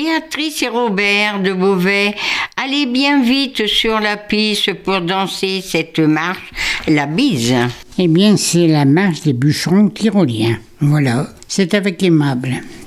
Béatrice et Robert de Beauvais, allez bien vite sur la piste pour danser cette marche, la bise. Eh bien, c'est la marche des bûcherons tyroliens. Voilà, c'est avec Aimable.